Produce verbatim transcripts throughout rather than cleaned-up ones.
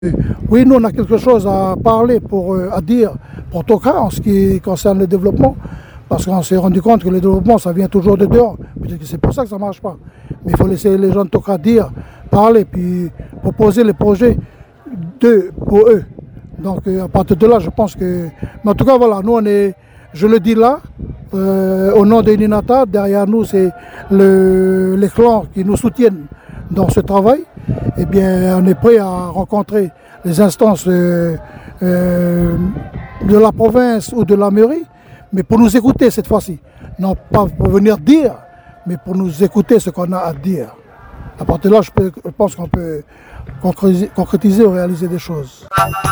Oui, nous on a quelque chose à parler, pour, euh, à dire pour Toka en ce qui concerne le développement. Parce qu'on s'est rendu compte que le développement, ça vient toujours de dehors. Peut-être que c'est pour ça que ça ne marche pas. Mais il faut laisser les gens de Toka dire, parler, puis proposer les projets de, pour eux. Donc euh, à partir de là, je pense que... Mais en tout cas, voilà, nous on est... Je le dis là, euh, au nom de Ninata, derrière nous, c'est le, les clans qui nous soutiennent dans ce travail. Eh bien, on est prêt à rencontrer les instances euh, euh, de la province ou de la mairie, mais pour nous écouter cette fois-ci. Non pas pour venir dire, mais pour nous écouter ce qu'on a à dire. À partir de là, je, peux, je pense qu'on peut concrétiser, concrétiser ou réaliser des choses.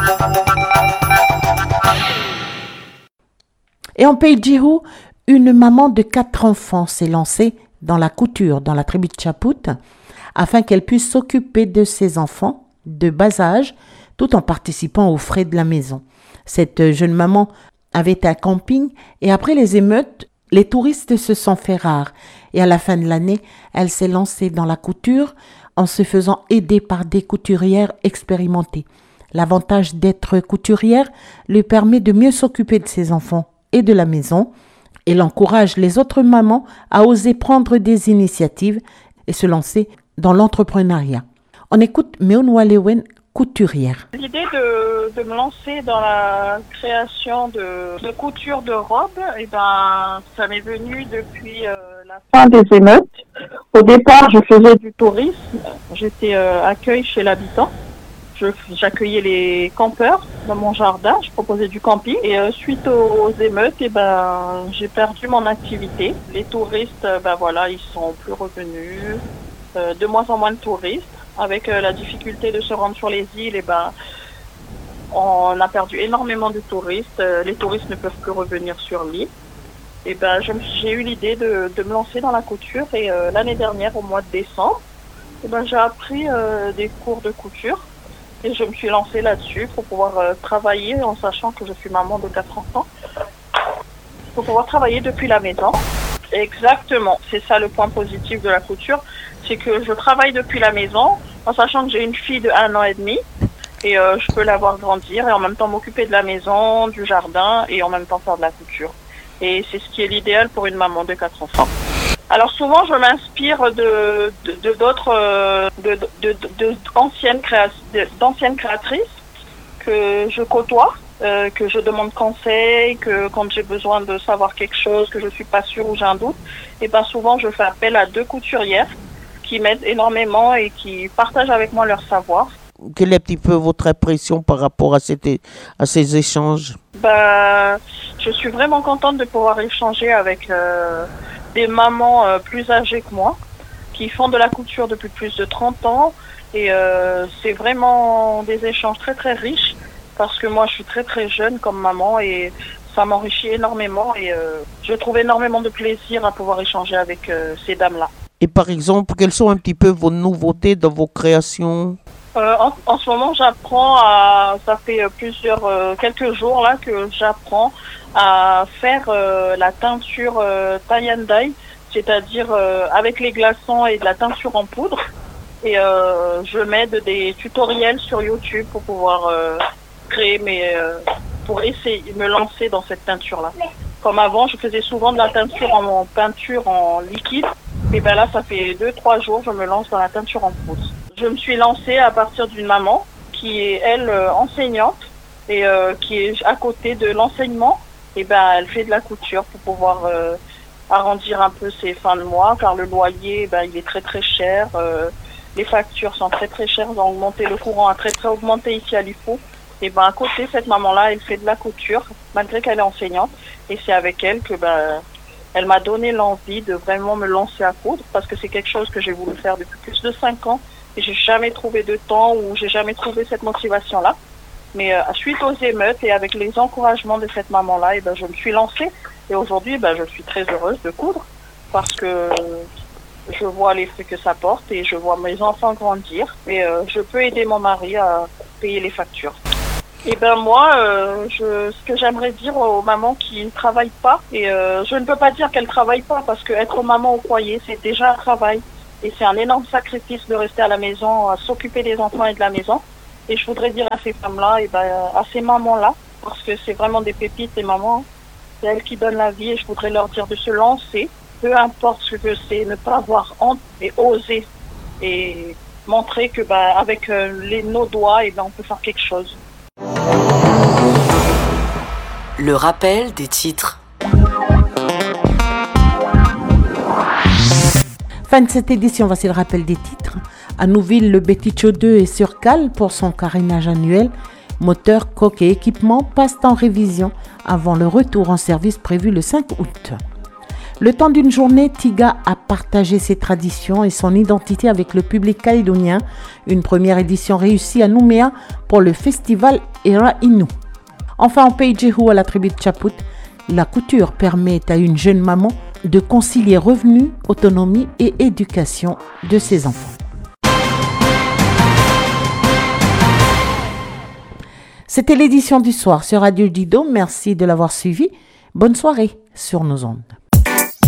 Et en Pays de Djihou, une maman de quatre enfants s'est lancée dans la couture dans la tribu de Chapout afin qu'elle puisse s'occuper de ses enfants de bas âge tout en participant aux frais de la maison. Cette jeune maman avait été à camping et après les émeutes, les touristes se sont fait rares. Et à la fin de l'année, elle s'est lancée dans la couture en se faisant aider par des couturières expérimentées. L'avantage d'être couturière lui permet de mieux s'occuper de ses enfants et de la maison. Elle encourage les autres mamans à oser prendre des initiatives et se lancer dans l'entrepreneuriat. On écoute Meoun Walewen, couturière. L'idée de, de me lancer dans la création de, de couture de robes, eh ben, ça m'est venu depuis euh, la fin des émeutes. Au départ, je faisais du tourisme. J'étais euh, accueil chez l'habitant. Je, j'accueillais les campeurs dans mon jardin. Je proposais du camping. Et euh, suite aux, aux émeutes, eh ben, j'ai perdu mon activité. Les touristes, ben voilà, ils sont plus revenus. Euh, de moins en moins de touristes. Avec euh, la difficulté de se rendre sur les îles, et ben, on a perdu énormément de touristes. Euh, les touristes ne peuvent plus revenir sur l'île. Et ben, je, j'ai eu l'idée de, de me lancer dans la couture. Et euh, l'année dernière, au mois de décembre, et ben, j'ai appris euh, des cours de couture. Et je me suis lancée là-dessus pour pouvoir euh, travailler, en sachant que je suis maman de quatre enfants, pour pouvoir travailler depuis la maison. Exactement, c'est ça le point positif de la couture, c'est que je travaille depuis la maison, en sachant que j'ai une fille de un an et demi, et euh, je peux la voir grandir, et en même temps m'occuper de la maison, du jardin, et en même temps faire de la couture. Et c'est ce qui est l'idéal pour une maman de quatre enfants. Alors souvent, je m'inspire de, de, de d'autres, euh, de, de, de, de, d'anciennes, créa- de, d'anciennes créatrices que je côtoie. Euh, que je demande conseil, que quand j'ai besoin de savoir quelque chose, que je suis pas sûre ou j'ai un doute, et ben souvent je fais appel à deux couturières qui m'aident énormément et qui partagent avec moi leur savoir. Quelle est un petit peu votre impression par rapport à, cette, à ces échanges? Ben, je suis vraiment contente de pouvoir échanger avec euh, des mamans euh, plus âgées que moi, qui font de la couture depuis plus de trente ans, et euh, c'est vraiment des échanges très très riches. Parce que moi, je suis très très jeune comme maman et ça m'enrichit énormément et euh, je trouve énormément de plaisir à pouvoir échanger avec euh, ces dames-là. Et par exemple, quelles sont un petit peu vos nouveautés dans vos créations? euh, en, en ce moment, j'apprends à... Ça fait plusieurs... Euh, quelques jours là que j'apprends à faire euh, la teinture euh, tie and dye, c'est-à-dire euh, avec les glaçons et de la teinture en poudre. Et euh, je m'aide des tutoriels sur YouTube pour pouvoir... Euh, créer mais euh, pour essayer de me lancer dans cette teinture là. Comme avant, je faisais souvent de la teinture en, en peinture en liquide et ben là ça fait deux trois jours je me lance dans la teinture en poudre. Je me suis lancée à partir d'une maman qui est elle euh, enseignante et euh, qui est à côté de l'enseignement et ben elle fait de la couture pour pouvoir euh, arrondir un peu ses fins de mois car le loyer ben il est très très cher, euh, les factures sont très très chères, ils ont augmenté, le courant a très très augmenté ici à l'Ifo. Et ben à côté cette maman là elle fait de la couture malgré qu'elle est enseignante et c'est avec elle que ben elle m'a donné l'envie de vraiment me lancer à coudre parce que c'est quelque chose que j'ai voulu faire depuis plus de cinq ans et j'ai jamais trouvé de temps ou j'ai jamais trouvé cette motivation là mais euh, suite aux émeutes et avec les encouragements de cette maman là et ben je me suis lancée et aujourd'hui ben je suis très heureuse de coudre parce que je vois les fruits que ça porte et je vois mes enfants grandir et euh, je peux aider mon mari à payer les factures. Et ben moi, euh, je, ce que j'aimerais dire aux mamans qui ne travaillent pas, et euh, je ne peux pas dire qu'elles ne travaillent pas parce que être maman au foyer, c'est déjà un travail. Et c'est un énorme sacrifice de rester à la maison, à s'occuper des enfants et de la maison. Et je voudrais dire à ces femmes-là, et ben, à ces mamans-là, parce que c'est vraiment des pépites, les mamans, c'est elles qui donnent la vie, et je voudrais leur dire de se lancer, peu importe ce que c'est, ne pas avoir honte et oser, et montrer que ben, avec euh, les, nos doigts, et ben, on peut faire quelque chose. Le rappel des titres. Fin de cette édition, voici le rappel des titres. À Nouville, le Betticho deux est sur cale pour son carénage annuel. Moteur, coque et équipement passent en révision avant le retour en service prévu le cinq août. Le temps d'une journée, Tiga a partagé ses traditions et son identité avec le public calédonien. Une première édition réussie à Nouméa pour le festival Era Inou. Enfin, en Pays Djehou, à la tribu de Chaput, la couture permet à une jeune maman de concilier revenus, autonomie et éducation de ses enfants. C'était l'édition du soir sur Radio Dido. Merci de l'avoir suivi. Bonne soirée sur nos ondes.